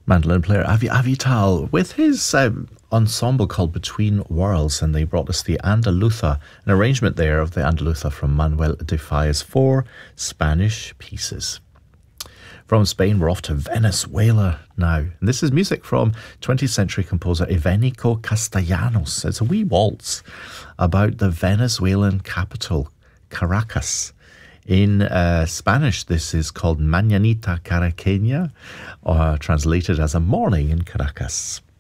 mandolin player Avi Avital with his ensemble called Between Worlds, and they brought us the Andaluza, an arrangement there of the Andaluza from Manuel de Falla, 4 Spanish pieces. From Spain, we're off to Venezuela now. And this is music from 20th century composer Evenico Castellanos. It's a wee waltz about the Venezuelan capital, Caracas. In Spanish, this is called Mañanita Caraqueña, translated as a morning in Caracas.